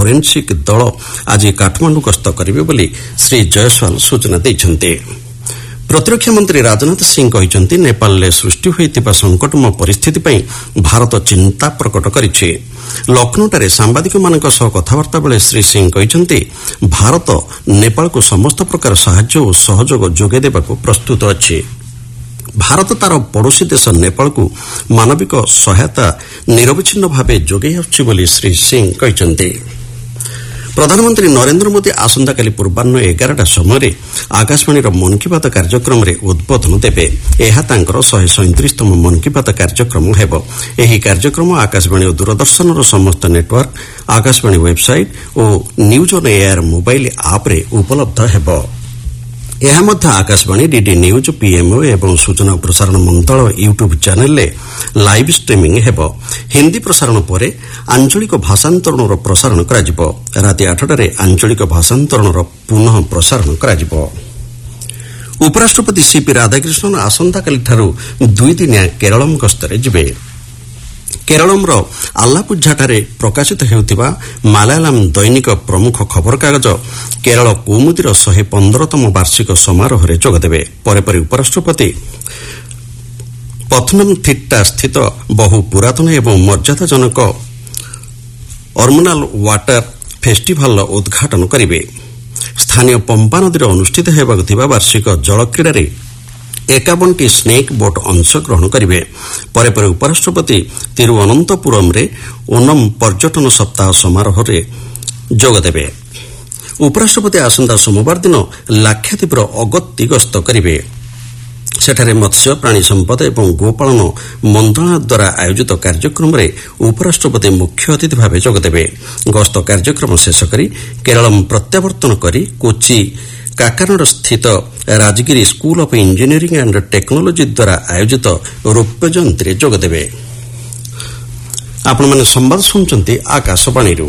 Forensic ଦଳ ଆଜି କାଠମାଣ୍ଡୁ ଗସ୍ତ କରିବେ ବୋଲି ଶ୍ରୀ ଜୟସ୍ୱାଲ ସୂଚନା ଦେଇଛନ୍ତି। ପ୍ରତିରକ୍ଷା ମନ୍ତ୍ରୀ ରାଜନାଥ ସିଂ କହିଛନ୍ତି ନେପାଳରେ ସୃଷ୍ଟି ହୋଇଥିବା ସଂକଟମୟ ପରିସ୍ଥିତି ପାଇଁ ଭାରତ ଚିନ୍ତା ପ୍ରକଟ କରିଛି। ଲକ୍ଷ୍ନୌଠାରେ ସାମ୍ବାଦିକମାନଙ୍କ ସହ କଥାବାର୍ତ୍ତା ବେଳେ ଶ୍ରୀ ସିଂ କହିଛନ୍ତି ଭାରତ ନେପାଳକୁ ସମସ୍ତ ପ୍ରକାର ସାହାଯ୍ୟ ଓ ସହଯୋଗ ଯୋଗାଇ ଦେବାକୁ ପ୍ରସ୍ତୁତ ଅଛି। ଭାରତ ତାର ପଡ଼ୋଶୀ ଦେଶ ନେପାଳକୁ ମାନବିକ ସହାୟତା ନିରବଚ୍ଛିନ୍ନ ଭାବେ ଯୋଗାଇ ଆସୁଛି ବୋଲି ଶ୍ରୀ ସିଂ କହିଛନ୍ତି। ପ୍ରଧାନମନ୍ତ୍ରୀ ନରେନ୍ଦ୍ର ମୋଦି ଆସନ୍ତାକାଲି ପୂର୍ବାହ୍ନ 11ଟା ସମୟରେ ଆକାଶବାଣୀର ମନ୍ କି ବାତ୍ କାର୍ଯ୍ୟକ୍ରମରେ ଉଦ୍ବୋଧନ ଦେବେ। ଏହା ତାଙ୍କର 137ତମ ମନ୍ କି ବାତ୍ କାର୍ଯ୍ୟକ୍ରମ ହେବ। ଏହି କାର୍ଯ୍ୟକ୍ରମ ଆକାଶବାଣୀ ଓ ଦୂରଦର୍ଶନର ସମସ୍ତ network, Akashvani website O news on air mobile ଆପ୍ରେ ଉପଲବ୍ଧ ହେବ। ଏହା ମଧ୍ୟ ଆକାଶବାଣୀ, ଡିଡି ନ୍ୟୁଜ୍, ପିଏମ୍ଓ ଏବଂ ସୂଚନା ଓ ପ୍ରସାରଣ ମନ୍ତ୍ରଣାଳୟ ୟୁଟ୍ୟୁବ୍ ଚ୍ୟାନେଲରେ ଲାଇଭ୍ ଷ୍ଟ୍ରିମିଂ ହେବ। ହିନ୍ଦୀ ପ୍ରସାରଣ ପରେ ଆଞ୍ଚଳିକ ଭାଷାନ୍ତରଣର ପ୍ରସାରଣ କରାଯିବ। ରାତି 8ଟାରେ ଆଞ୍ଚଳିକ ଭାଷାନ୍ତରଣର ପୁନଃ ପ୍ରସାରଣ କରାଯିବ। ଉପରାଷ୍ଟ୍ରପତି ସିପି ରାଧାକ୍ରିଷ୍ଣନ୍ ଆସନ୍ତାକାଲିଠାରୁ 2 ଦିନିଆ କେରଳମ୍ ଗସ୍ତରେ ଯିବେ। କେରଳମ୍ର ଆଲ୍ଲାପୁଝାଠାରେ ପ୍ରକାଶିତ ହେଉଥିବା ମାଲାୟାଲାମ୍ ଦୈନିକ ପ୍ରମୁଖ ଖବରକାଗଜ କେରଳ କୌମୁଦୀର 115ତମ ବାର୍ଷିକ ସମାରୋହରେ ଯୋଗଦେବେ। ପରେ ପରେ ଉପରାଷ୍ଟ୍ରପତି ପଥନମ୍ଥିଟ୍ଟା ସ୍ଥିତ ବହୁ ପୁରାତନ ଏବଂ ମର୍ଯ୍ୟାଦାଜନକ ଅର୍ମନାଲ୍ ୱାଟର ଫେଷ୍ଟିଭାଲର ଉଦ୍ଘାଟନ କରିବେ। ସ୍ଥାନୀୟ ପମ୍ପା ନଦୀରେ ଅନୁଷ୍ଠିତ ହେବାକୁ ଥିବା ବାର୍ଷିକ ଜଳକ୍ରୀଡ଼ାରେ 51ଟି ସ୍ନେକ୍ ବୋଟ୍ ଅଂଶଗ୍ରହଣ କରିବେ। ପରେ ପରେ ଉପରାଷ୍ଟ୍ରପତି ତିରୁଅନନ୍ତପୁରମ୍ରେ ଓନମ୍ ପର୍ଯ୍ୟଟନ ସପ୍ତାହ ସମାରୋହରେ ଯୋଗଦେବେ। ଉପରାଷ୍ଟ୍ରପତି ଆସନ୍ତା ସୋମବାର ଦିନ ଲାକ୍ଷାଦ୍ୱୀପର ଅଗତ୍ତି ଗସ୍ତ କରିବେ। ସେଠାରେ ମତ୍ସ୍ୟ, ପ୍ରାଣୀ ସମ୍ପଦ ଏବଂ ଗୋପାଳନ ମନ୍ତ୍ରଣାଳୟ ଦ୍ୱାରା ଆୟୋଜିତ କାର୍ଯ୍ୟକ୍ରମରେ ଉପରାଷ୍ଟ୍ରପତି ମୁଖ୍ୟ ଅତିଥି ଭାବେ ଯୋଗଦେବେ। ଗସ୍ତ କାର୍ଯ୍ୟକ୍ରମ ଶେଷ କରି କେରଳମ୍ ପ୍ରତ୍ୟାବର୍ତ୍ତନ କରି କୋଚି କାକାନାଡ ସ୍ଥିତ Rajgir school of engineering and technology ଦ୍ୱାରା ଆୟୋଜିତ ରୌପ୍ୟ ଜୟନ୍ତୀରେ ଯୋଗଦେବେ। ଆପଣମାନେ ସମ୍ବାଦ ଶୁଣୁଛନ୍ତି ଆକାଶବାଣୀରୁ।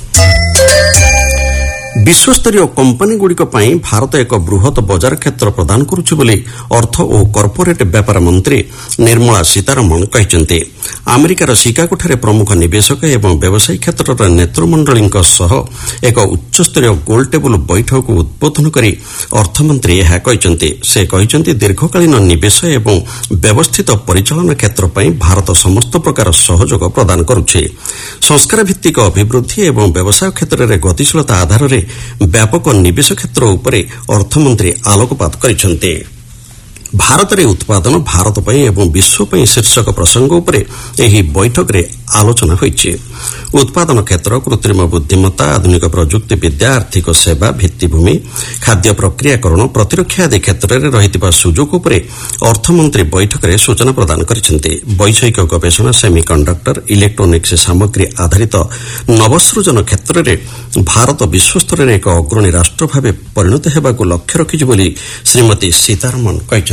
ବିଶ୍ୱସ୍ତରୀୟ କମ୍ପାନୀଗୁଡ଼ିକ ପାଇଁ ଭାରତ ଏକ ବୃହତ୍ ବଜାର କ୍ଷେତ୍ର ପ୍ରଦାନ କରୁଛି ବୋଲି ଅର୍ଥ ଓ କର୍ପୋରେଟ୍ ବ୍ୟାପାର ମନ୍ତ୍ରୀ ନିର୍ମଳା ସୀତାରମଣ କହିଛନ୍ତି। ଆମେରିକାର ଶିକାଗୋଠାରେ ପ୍ରମୁଖ ନିବେଶକ ଏବଂ ବ୍ୟବସାୟୀ କ୍ଷେତ୍ରର ନେତୃମଣ୍ଡଳୀଙ୍କ ସହ ଏକ ଉଚ୍ଚସ୍ତରୀୟ ଗୋଲଟେବୁଲ ବୈଠକକୁ ଉଦ୍ବୋଧନ କରି ଅର୍ଥମନ୍ତ୍ରୀ ଏହା କହିଛନ୍ତି। ସେ କହିଛନ୍ତି ଦୀର୍ଘକାଳୀନ ନିବେଶ ଏବଂ ବ୍ୟବସ୍ଥିତ ପରିଚାଳନା କ୍ଷେତ୍ର ପାଇଁ ଭାରତ ସମସ୍ତ ପ୍ରକାର ସହଯୋଗ ପ୍ରଦାନ କରୁଛି। ସଂସ୍କାର ଭିତ୍ତିକ ଅଭିବୃଦ୍ଧି ଏବଂ ବ୍ୟବସାୟ କ୍ଷେତ୍ରରେ ଗତିଶୀଳତା ଆଧାରରେ ବ୍ୟାପକ ନିବେଶ କ୍ଷେତ୍ର ଉପରେ ଅର୍ଥମନ୍ତ୍ରୀ ଆଲୋକପାତ କରିଛନ୍ତି। ଭାରତରେ ଉତ୍ପାଦନ, ଭାରତ ପାଇଁ ଏବଂ ବିଶ୍ୱ ପାଇଁ ଶୀର୍ଷକ ପ୍ରସଙ୍ଗ ଉପରେ ଏହି ବୈଠକରେ ଆଲୋଚନା ହୋଇଛି। ଉତ୍ପାଦନ କ୍ଷେତ୍ର, କୃତ୍ରିମ ବୁଦ୍ଧିମତ୍ତା, ଆଧୁନିକ ପ୍ରଯୁକ୍ତି ବିଦ୍ୟା, ଆର୍ଥିକ ସେବା, ଭିତ୍ତିଭୂମି, ଖାଦ୍ୟ ପ୍ରକ୍ରିୟାକରଣ, ପ୍ରତିରକ୍ଷା ଆଦି କ୍ଷେତ୍ରରେ ରହିଥିବା ସୁଯୋଗ ଉପରେ ଅର୍ଥମନ୍ତ୍ରୀ ବୈଠକରେ ସୂଚନା ପ୍ରଦାନ କରିଛନ୍ତି। ବୈଷୟିକ ଗବେଷଣା, ସେମି କଣ୍ଡକ୍ଟର, ଇଲେକ୍ଟ୍ରୋନିକ୍ସ ସାମଗ୍ରୀ ଆଧାରିତ ନବସୃଜନ କ୍ଷେତ୍ରରେ ଭାରତ ବିଶ୍ୱସ୍ତରରେ ଏକ ଅଗ୍ରଣୀ ରାଷ୍ଟ୍ର ଭାବେ ପରିଣତ ହେବାକୁ ଲକ୍ଷ୍ୟ ରଖିଛି ବୋଲି ଶ୍ରୀମତୀ ସୀତାରମଣ କହିଛନ୍ତି।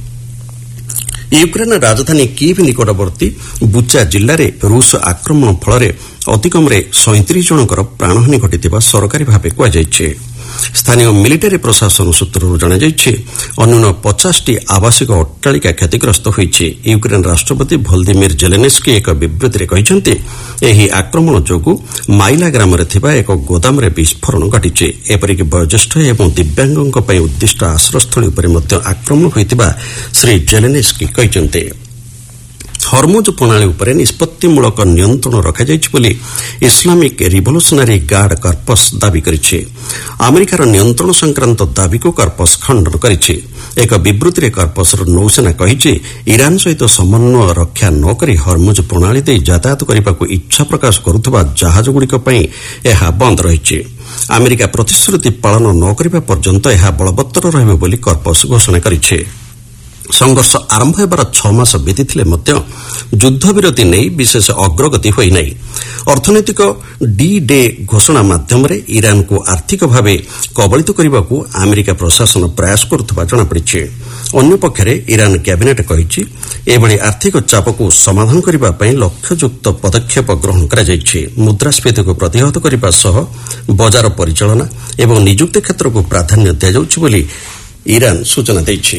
ୟୁକ୍ରେନ୍ ରାଜଧାନୀ କିଭ୍ ନିକଟବର୍ତ୍ତୀ ବୁଚା ଜିଲ୍ଲାରେ ରୁଷ ଆକ୍ରମଣ ଫଳରେ ଅତିକମ୍ରେ 37 ଜଣଙ୍କର ପ୍ରାଣହାନୀ ଘଟିଥିବା ସରକାରୀ ଭାବେ କୁହାଯାଇଛି। ସ୍ଥାନୀୟ ମିଲିଟାରୀ ପ୍ରଶାସନ ସୂତ୍ରରୁ ଜଣାଯାଇଛି ଅନ୍ୟୁନ 50ଟି ଆବାସିକ ଅଟ୍ଟାଳିକା କ୍ଷତିଗ୍ରସ୍ତ ହୋଇଛି। ୟୁକ୍ରେନ୍ ରାଷ୍ଟ୍ରପତି ଭୋଲଦିମିର୍ ଜେଲେନ୍ସ୍କି ଏକ ବିବୃତ୍ତିରେ କହିଛନ୍ତି ଏହି ଆକ୍ରମଣ ଯୋଗୁଁ ମାଇଲା ଗ୍ରାମରେ ଥିବା ଏକ ଗୋଦାମରେ ବିସ୍ଫୋରଣ ଘଟିଛି। ଏପରିକି ବୟୋଜ୍ୟେଷ୍ଠ ଏବଂ ଦିବ୍ୟାଙ୍ଗଙ୍କ ପାଇଁ ଉଦ୍ଦିଷ୍ଟ ଆଶ୍ରୟସ୍ଥଳୀ ଉପରେ ମଧ୍ୟ ଆକ୍ରମଣ ହୋଇଥିବା ଶ୍ରୀ ଜେଲେନ୍ସ୍କି କହିଛନ୍ତି। ହର୍ମୁଜ୍ ପ୍ରଣାଳୀ ଉପରେ ନିଷ୍ପତ୍ତିମୂଳକ ନିୟନ୍ତ୍ରଣ ରଖାଯାଇଛି ବୋଲି ଇସ୍ଲାମିକ୍ ରିଭଲ୍ୟୁସନାରୀ ଗାର୍ଡ କର୍ପସ୍ ଦାବି କରିଛି। ଆମେରିକାର ନିୟନ୍ତ୍ରଣ ସଂକ୍ରାନ୍ତ ଦାବିକୁ କର୍ପସ୍ ଖଣ୍ଡନ କରିଛି। ଏକ ବିବୃତ୍ତିରେ କର୍ପସ୍ର ନୌସେନା କହିଛି ଇରାନ୍ ସହିତ ସମନ୍ୱୟ ରକ୍ଷା ନ କରି ହର୍ମୁଜ୍ ପ୍ରଣାଳୀ ଦେଇ ଯାତାୟାତ କରିବାକୁ ଇଚ୍ଛା ପ୍ରକାଶ କରୁଥିବା ଜାହାଜଗୁଡ଼ିକ ପାଇଁ ଏହା ବନ୍ଦ ରହିଛି। ଆମେରିକା ପ୍ରତିଶ୍ରୁତି ପାଳନ ନ କରିବା ପର୍ଯ୍ୟନ୍ତ ଏହା ବଳବତ୍ତର ରହିବ ବୋଲି କର୍ପସ୍ ଘୋଷଣା କରିଛି। ସଂଘର୍ଷ ଆରମ୍ଭ ହେବାର 6 ମାସ ବିତିଥିଲେ ମଧ୍ୟ ଯୁଦ୍ଧବିରତି ନେଇ ବିଶେଷ ଅଗ୍ରଗତି ହୋଇନାହିଁ। ଅର୍ଥନୈତିକ ଡି-ଡେ ଘୋଷଣା ମାଧ୍ୟମରେ ଇରାନ୍କୁ ଆର୍ଥିକ ଭାବେ କବଳିତ କରିବାକୁ ଆମେରିକା ପ୍ରଶାସନ ପ୍ରୟାସ କରୁଥିବା ଜଣାପଡ଼ିଛି। ଅନ୍ୟପକ୍ଷରେ ଇରାନ୍ କ୍ୟାବିନେଟ୍ କହିଛି ଏଭଳି ଆର୍ଥିକ ଚାପକୁ ସମାଧାନ କରିବା ପାଇଁ ଲକ୍ଷ୍ୟଯୁକ୍ତ ପଦକ୍ଷେପ ଗ୍ରହଣ କରାଯାଇଛି। ମୁଦ୍ରାସ୍ଫୀତିକୁ ପ୍ରତିହତ କରିବା ସହ ବଜାର ପରିଚାଳନା ଏବଂ ନିଯୁକ୍ତି କ୍ଷେତ୍ରକୁ ପ୍ରାଧାନ୍ୟ ଦିଆଯାଉଛି ବୋଲି ଇରାନ୍ ସୂଚନା ଦେଇଛି।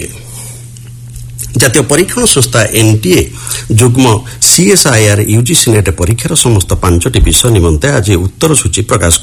ଜାତୀୟ ପରୀକ୍ଷଣ ସଂସ୍ଥା ଏନ୍ଟିଏ ଯୁଗ୍ମ ସିଏସ୍ଆଇଆର୍ ୟୁଜିସି ନେଟ୍ ପରୀକ୍ଷାର ସମସ୍ତ 5ଟି ବିଷୟ ନିମନ୍ତେ ଆଜି ଉତ୍ତର ସୂଚୀ ପ୍ରକାଶ